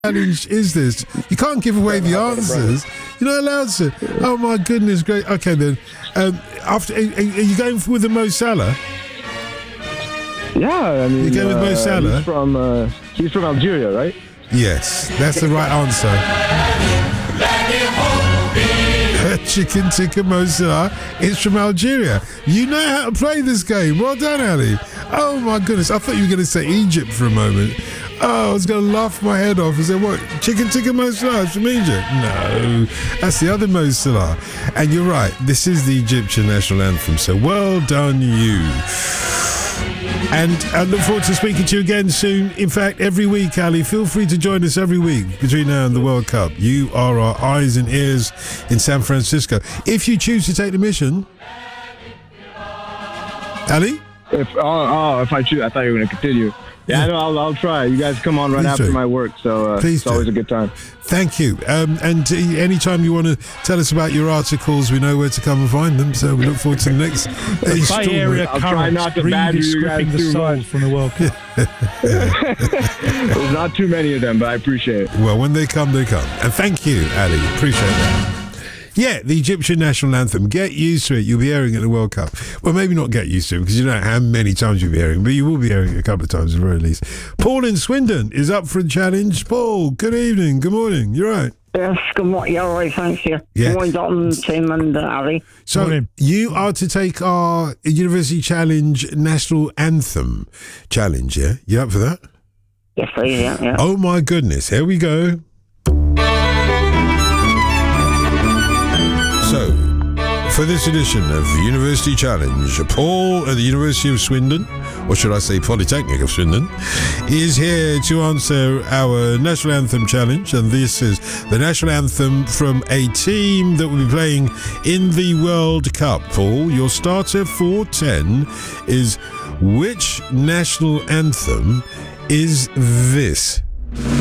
challenge is this? You can't give away the answers. You're not allowed to. Oh my goodness, great. Okay then. After, are you going with the Mo Salah? Yeah, I mean, you going with Mo Salah? He's from Algeria, right? Yes, that's the right answer. Chicken tikka Mo Salah is from Algeria. You know how to play this game. Well done, Ali. Oh my goodness, I thought you were going to say Egypt for a moment. Oh, I was going to laugh my head off and say, what, chicken tikka Mo Salah is from Egypt? No, that's the other Mo Salah. And you're right, this is the Egyptian national anthem, so well done you. And I look forward to speaking to you again soon. In fact, every week, Ali, feel free to join us every week between now and the World Cup. You are our eyes and ears in San Francisco. If you choose to take the mission, Ali? If I choose, I thought you were going to continue. Yeah, no, I'll try. You guys come on right after my work, so it's always a good time. Thank you. And anytime you want to tell us about your articles, we know where to come and find them. So we look forward to the next Bay I'll try not to badger you guys too much from the World Cup. There's not too many of them, but I appreciate it. Well, when they come, they come. And thank you, Ali. Appreciate that. Yeah, the Egyptian national anthem. Get used to it. You'll be hearing it at the World Cup. Well, maybe not get used to it because you don't know how many times you'll be hearing it, but you will be hearing it a couple of times at the very least. Paul in Swindon is up for the challenge. Paul, good evening. Good morning. You're right. Yes, good morning. You're all right, thanks, yeah. Good morning, Dalton, Tim and Ali. So, you are to take our University Challenge National Anthem challenge, yeah? You up for that? Yes, please, yeah. Oh, my goodness. Here we go. So, for this edition of University Challenge, Paul at the University of Swindon, or should I say Polytechnic of Swindon, is here to answer our National Anthem challenge, and this is the National Anthem from a team that will be playing in the World Cup. Paul, your starter for 10 is which National Anthem is this?